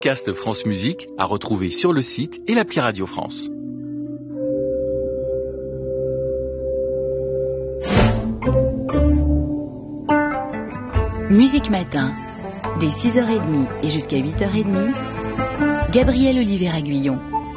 Podcast France Musique à retrouver sur le site et l'appli Radio France. Musique Matin, dès 6h30 et jusqu'à 8h30, Gabriel Olivier-Aguillon.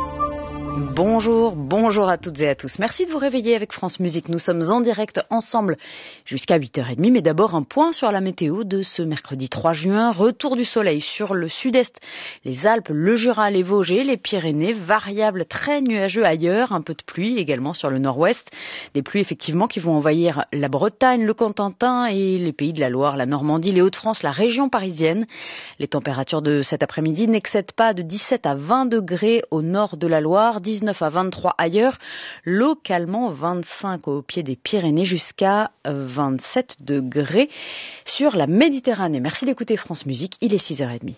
Bonjour à toutes et à tous. Merci de vous réveiller avec France Musique. Nous sommes en direct ensemble jusqu'à 8h30. Mais d'abord, un point sur la météo de ce mercredi 3 juin. Retour du soleil sur le sud-est, les Alpes, le Jura, les Vosges et les Pyrénées. Variable très nuageux ailleurs. Un peu de pluie également sur le nord-ouest. Des pluies effectivement qui vont envahir la Bretagne, le Cotentin et les pays de la Loire, la Normandie, les Hauts-de-France, la région parisienne. Les températures de cet après-midi n'excèdent pas de 17 à 20 degrés au nord de la Loire, 19 à 23 ailleurs, localement 25 au pied des Pyrénées jusqu'à 27 degrés sur la Méditerranée. Merci d'écouter France Musique, il est 6h30.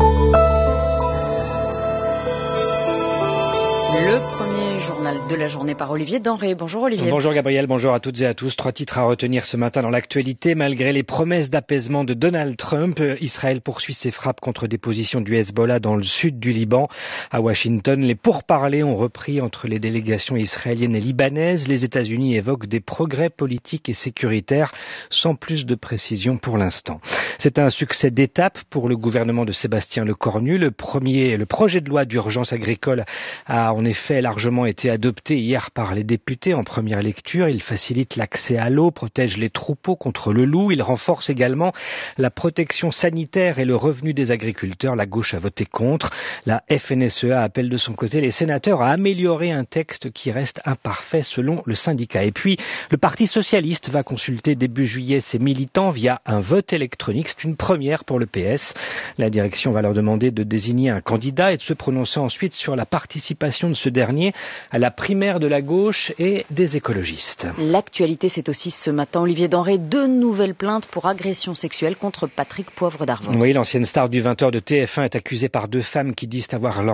Le premier journal de la journée par Olivier Denré. Bonjour Olivier. Bonjour Gabriel, bonjour à toutes et à tous. 3 titres à retenir ce matin dans l'actualité. Malgré les promesses d'apaisement de Donald Trump, Israël poursuit ses frappes contre des positions du Hezbollah dans le sud du Liban. À Washington, les pourparlers ont repris entre les délégations israéliennes et libanaises. Les États-Unis évoquent des progrès politiques et sécuritaires sans plus de précision pour l'instant. C'est un succès d'étape pour le gouvernement de Sébastien Lecornu. Le projet de loi d'urgence agricole a en effet largement été adopté hier par les députés en première lecture. Il facilite l'accès à l'eau, protège les troupeaux contre le loup. Il renforce également la protection sanitaire et le revenu des agriculteurs. La gauche a voté contre. La FNSEA appelle de son côté les sénateurs à améliorer un texte qui reste imparfait selon le syndicat. Et puis, le Parti socialiste va consulter début juillet ses militants via un vote électronique. C'est une première pour le PS. La direction va leur demander de désigner un candidat et de se prononcer ensuite sur la participation de ce dernier à la primaire de la gauche et des écologistes. L'actualité, c'est aussi ce matin, Olivier Denré, 2 nouvelles plaintes pour agression sexuelle contre Patrick Poivre d'Arvor. Oui, l'ancienne star du 20h de TF1 est accusée par 2 femmes qui disent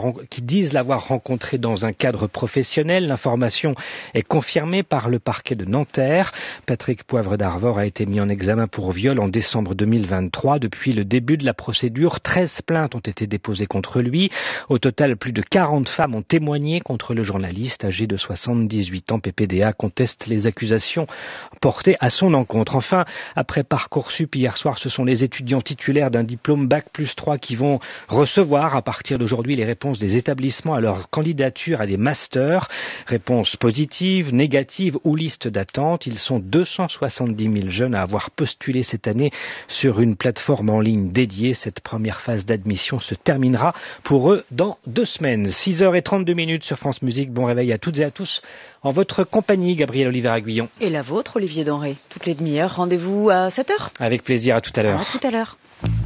l'avoir rencontré dans un cadre professionnel. L'information est confirmée par le parquet de Nanterre. Patrick Poivre d'Arvor a été mis en examen pour viol en décembre 2023. Depuis le début de la procédure, 13 plaintes ont été déposées contre lui. Au total, plus de 40 femmes ont témoigné contre le journaliste âgé de 78 ans. PPDA conteste les accusations portées à son encontre. Enfin, après Parcoursup hier soir, ce sont les étudiants titulaires d'un diplôme Bac+3 qui vont recevoir à partir d'aujourd'hui les réponses des établissements à leur candidature à des masters. Réponses positives, négatives ou liste d'attente. Ils sont 270 000 jeunes à avoir postulé cette année sur une plateforme en ligne dédiée. Cette première phase d'admission se terminera pour eux dans 2 semaines. 6h32 sur France Musique. Bon réveil à toutes et à tous. En votre compagnie, Gabriel Olivier-Aguillon. Et la vôtre, Olivier Denré. Toutes les demi-heures, rendez-vous à 7h. Avec plaisir, à tout à l'heure. À tout à l'heure.